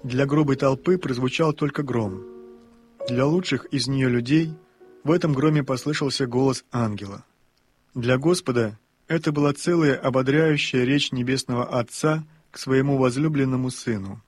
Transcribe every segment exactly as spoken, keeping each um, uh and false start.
Для грубой толпы прозвучал только гром. Для лучших из нее людей в этом громе послышался голос ангела. Для Господа это была целая ободряющая речь Небесного Отца к своему возлюбленному Сыну.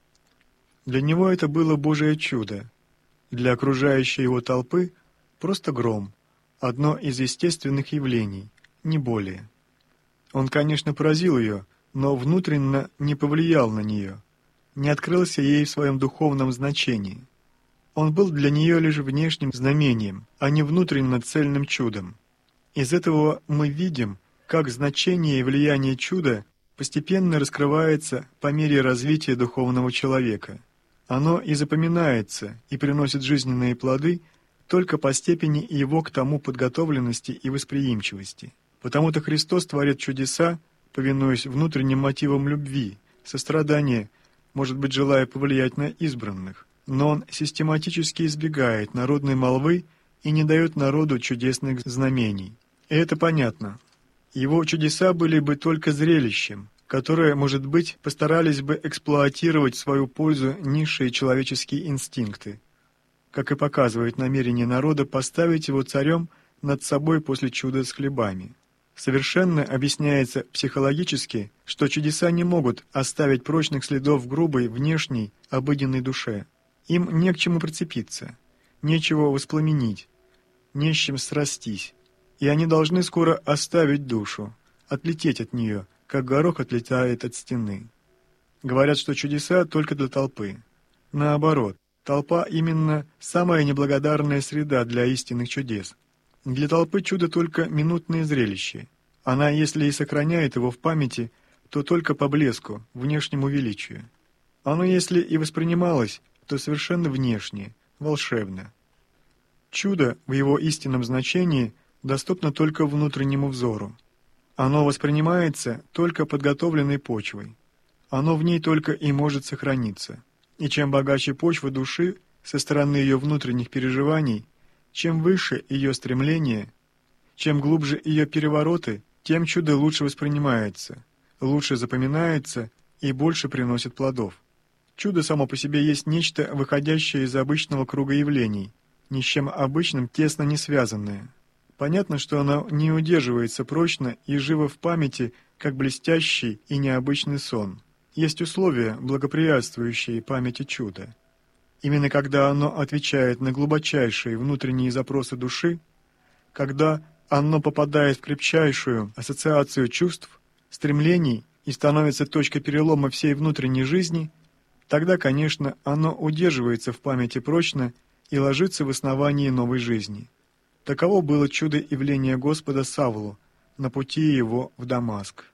Для него это было Божие чудо. Для окружающей его толпы просто гром, одно из естественных явлений, не более. Он, конечно, поразил ее, но внутренно не повлиял на нее, не открылся ей в своем духовном значении. Он был для нее лишь внешним знамением, а не внутренно цельным чудом. Из этого мы видим, как значение и влияние чуда постепенно раскрывается по мере развития духовного человека. Оно и запоминается, и приносит жизненные плоды только по степени его к тому подготовленности и восприимчивости. Потому-то Христос творит чудеса, повинуясь внутренним мотивам любви, сострадания, может быть, желая повлиять на избранных. Но Он систематически избегает народной молвы и не дает народу чудесных знамений. И это понятно. Его чудеса были бы только зрелищем, которое, может быть, постарались бы эксплуатировать в свою пользу низшие человеческие инстинкты, как и показывает намерение народа поставить его царем над собой после чуда с хлебами. Совершенно объясняется психологически, что чудеса не могут оставить прочных следов в грубой, внешней, обыденной душе. Им не к чему прицепиться, нечего воспламенить, не с чем срастись, и они должны скоро оставить душу, отлететь от нее, как горох отлетает от стены. Говорят, что чудеса только для толпы. Наоборот, толпа именно самая неблагодарная среда для истинных чудес. Для толпы чудо только минутное зрелище. Она, если и сохраняет его в памяти, то только по блеску, внешнему величию. Оно, если и воспринималось, то совершенно внешне, волшебно. Чудо в его истинном значении доступно только внутреннему взору. Оно воспринимается только подготовленной почвой. Оно в ней только и может сохраниться. И чем богаче почва души со стороны ее внутренних переживаний, чем выше ее стремление, чем глубже ее перевороты, тем чудо лучше воспринимается, лучше запоминается и больше приносит плодов. Чудо само по себе есть нечто, выходящее из обычного круга явлений, ни с чем обычным тесно не связанное. Понятно, что оно не удерживается прочно и живо в памяти, как блестящий и необычный сон. Есть условия, благоприятствующие памяти чуда. Именно когда оно отвечает на глубочайшие внутренние запросы души, когда оно попадает в крепчайшую ассоциацию чувств, стремлений и становится точкой перелома всей внутренней жизни, тогда, конечно, оно удерживается в памяти прочно и ложится в основании новой жизни. Таково было чудо явления Господа Савлу на пути его в Дамаск.